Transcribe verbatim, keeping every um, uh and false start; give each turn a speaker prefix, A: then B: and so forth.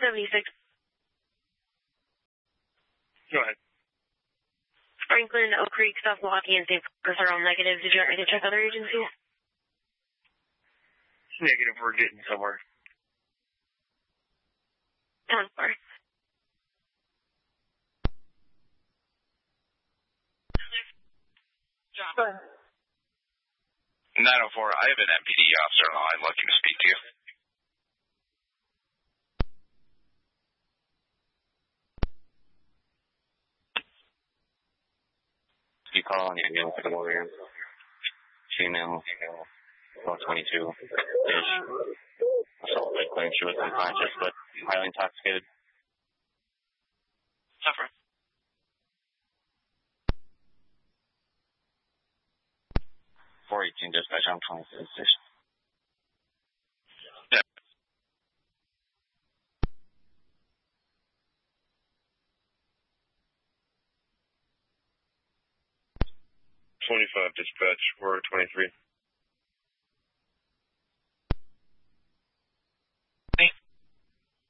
A: seventy-six.
B: Go ahead.
A: Franklin, Oak Creek, South Milwaukee, and Saint Parker are all negative. Did you want me to check other agencies?
B: Negative. We're getting somewhere.
A: ten four.
C: nine oh four, I have an M P D officer on the line looking to speak to you.
D: You call on the ambulance at the Warrior. Female, about twenty-two-ish. Assault by claim she was unconscious, but highly intoxicated.
A: Suffer.
D: four eighteen dispatch on twenty-fifth station.
C: Yeah.
B: twenty-five dispatch, we're twenty-three.